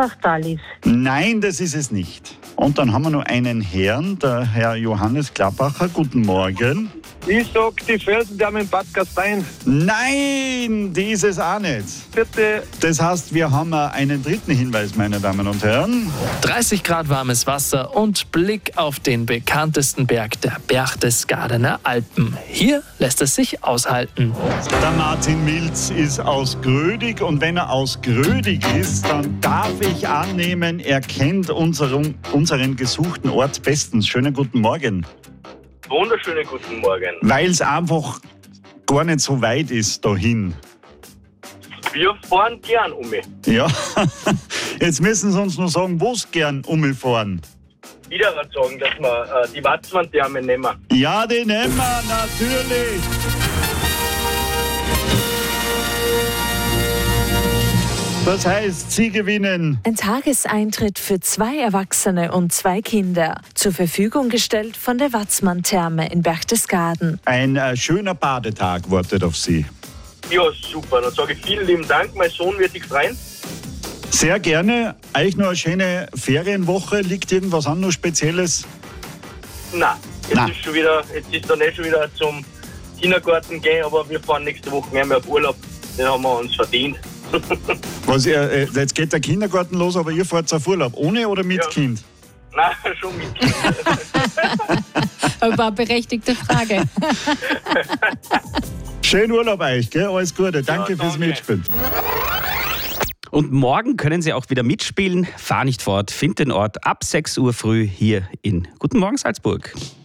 Klappachtal ist. Nein, das ist es nicht. Und dann haben wir noch einen Herrn, der Herr Johannes Klappacher. Guten Morgen. Ich sag die Felsendame in Bad Gastein. Nein, die ist es auch nicht. Bitte. Das heißt, wir haben einen dritten Hinweis, meine Damen und Herren. 30 Grad warmes Wasser und Blick auf den bekanntesten Berg der Berchtesgadener Alpen. Hier lässt es sich aushalten. Der Martin Milz ist aus Grödig und wenn er aus Grödig ist, dann darf ich annehmen, er kennt unseren gesuchten Ort bestens. Schönen guten Morgen. Wunderschönen guten Morgen. Weil es einfach gar nicht so weit ist dahin. Wir fahren gern um mich. Ja, jetzt müssen Sie uns nur sagen, wo Sie gern umfahren. Wieder sagen, dass wir die Watzmann-Therme nehmen. Ja, die nehmen wir, natürlich. Das heißt, Sie gewinnen Ein Tageseintritt für 2 Erwachsene und 2 Kinder. Zur Verfügung gestellt von der Watzmann-Therme in Berchtesgaden. ein schöner Badetag wartet auf Sie. Ja, super. Dann sage ich vielen lieben Dank. Mein Sohn wird sich freuen. Sehr gerne. Euch noch eine schöne Ferienwoche. Liegt irgendwas an, noch Spezielles? Nein, Nein. jetzt ist dann schon wieder zum Kindergarten gehen, aber wir fahren nächste Woche mehr auf Urlaub. Den haben wir uns verdient. Jetzt geht der Kindergarten los, aber ihr fahrt auf Urlaub. Ohne oder mit Ja. Kind? Nein, schon mit Kind. Aber berechtigte Frage. Schönen Urlaub euch, gell? Alles Gute. Danke fürs danke. Mitspielen. Und morgen können Sie auch wieder mitspielen. Fahr nicht fort, find den Ort ab 6 Uhr früh hier in Guten Morgen Salzburg.